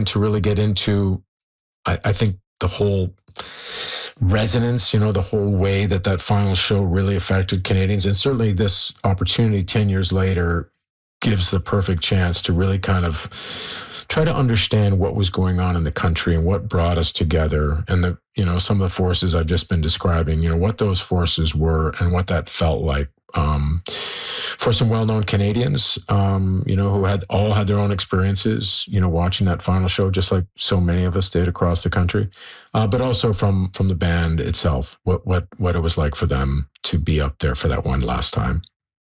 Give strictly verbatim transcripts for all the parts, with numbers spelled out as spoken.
time to really get into, I, I think, the whole resonance, you know, the whole way that that final show really affected Canadians. And certainly this opportunity ten years later gives the perfect chance to really kind of try to understand what was going on in the country and what brought us together, and the, you know, some of the forces I've just been describing, you know, what those forces were and what that felt like um, for some well-known Canadians, um, you know, who had all had their own experiences, you know, watching that final show, just like so many of us did across the country, uh, but also from from the band itself, what what what it was like for them to be up there for that one last time.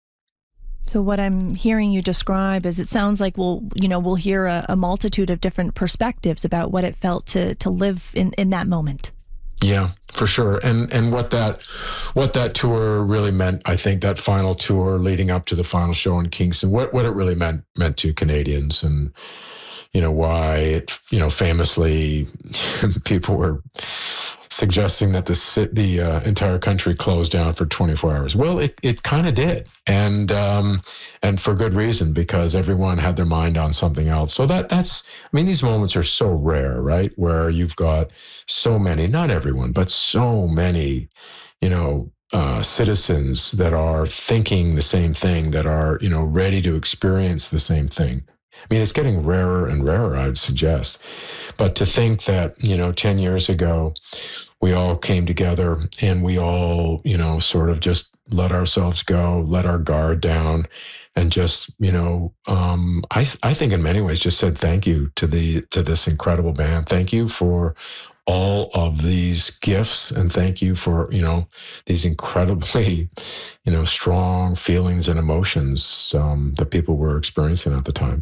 So what I'm hearing you describe is, it sounds like we'll, you know, we'll hear a, a multitude of different perspectives about what it felt to to live in, in that moment. Yeah, for sure. And and what that what that tour really meant, I think that final tour leading up to the final show in Kingston, what what it really meant meant to Canadians, and you know why it, you know, famously people were suggesting that the the uh, entire country closed down for twenty-four hours. Well, it it kind of did, and um, and for good reason, because everyone had their mind on something else. So that that's I mean, these moments are so rare, right? Where you've got so many, not everyone, but so many, you know, uh, citizens that are thinking the same thing, that are, you know, ready to experience the same thing. I mean, it's getting rarer and rarer, I'd suggest. But to think that, you know, ten years ago, we all came together and we all, you know, sort of just let ourselves go, let our guard down, and just, you know, um, I, th- I think in many ways just said thank you to the to this incredible band. Thank you for all of these gifts, and thank you for, you know, these incredibly, you know, strong feelings and emotions um, that people were experiencing at the time.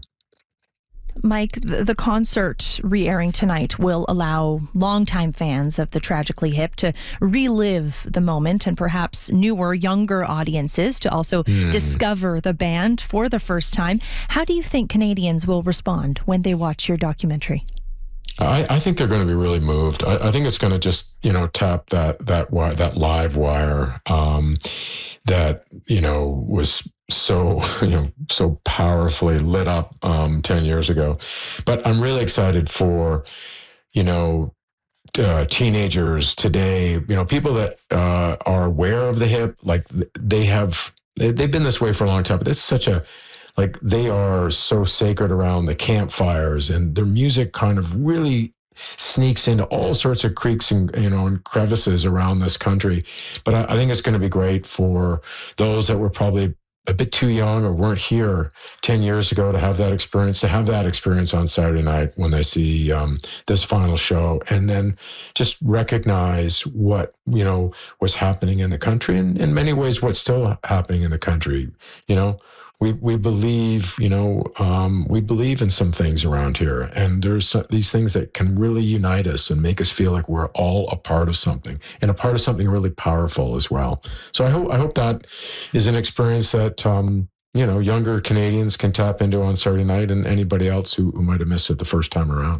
Mike, the concert re-airing tonight will allow longtime fans of the Tragically Hip to relive the moment, and perhaps newer, younger audiences to also mm. discover the band for the first time. How do you think Canadians will respond when they watch your documentary? I, I think they're going to be really moved. I, I think it's going to just, you know, tap that that wire, that live wire um, that, you know, was so, you know, so powerfully lit up um, ten years ago. But I'm really excited for, you know, uh, teenagers today, you know, people that uh, are aware of the hip, like they have, they, they've been this way for a long time, but it's such a, like they are so sacred around the campfires, and their music kind of really sneaks into all sorts of creeks and, you know, and crevices around this country. But I, I think it's going to be great for those that were probably a bit too young or weren't here ten years ago to have that experience, to have that experience on Saturday night when they see um, this final show, and then just recognize what, you know, was happening in the country, and in many ways what's still happening in the country. You know, we we believe, you know, um, we believe in some things around here, and there's these things that can really unite us and make us feel like we're all a part of something, and a part of something really powerful as well. So I hope I hope that is an experience that um, you know, younger Canadians can tap into on Saturday night, and anybody else who, who might have missed it the first time around.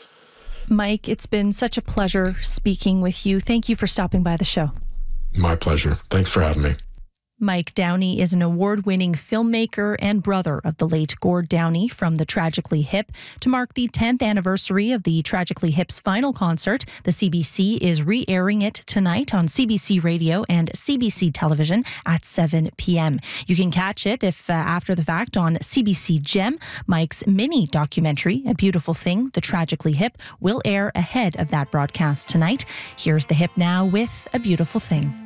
Mike, it's been such a pleasure speaking with you. Thank you for stopping by the show. My pleasure. Thanks for having me. Mike Downey is an award-winning filmmaker and brother of the late Gord Downey from the Tragically Hip. To mark the tenth anniversary of the Tragically Hip's final concert, the C B C is re-airing it tonight on C B C Radio and C B C Television at seven p.m. You can catch it, if uh, after the fact, on C B C Gem. Mike's mini documentary, A Beautiful Thing, The Tragically Hip, will air ahead of that broadcast tonight. Here's the Hip now with A Beautiful Thing.